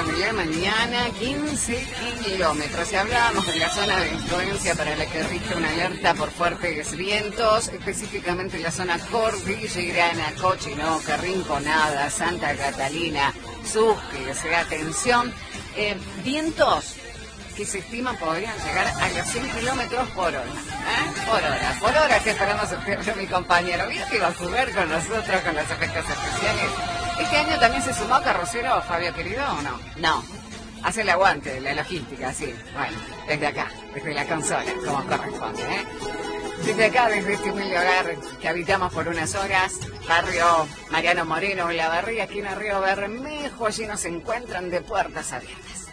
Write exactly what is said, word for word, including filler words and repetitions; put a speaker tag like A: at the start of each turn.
A: en la mañana, quince kilómetros. Y hablábamos de la zona de influencia para la que rige una alerta por fuertes vientos, específicamente la zona cordillerana, Cochinoca, Rinconada, Santa Catalina, Susques, atención, eh, vientos que se estiman podrían llegar a los cien kilómetros por hora. ¿eh? Por hora, por hora que esperamos a mi compañero. ¿Vio que iba a jugar con nosotros con los efectos especiales? ¿Este año también se sumó carrocero, Fabio querido, o no? No. Hace el aguante, la logística, sí. Bueno, desde acá, desde la consola, como corresponde, ¿eh? Desde acá, desde este humilde hogar que habitamos por unas horas, barrio Mariano Moreno, La Barriga, aquí en el río Bermejo, allí nos encuentran de puertas abiertas.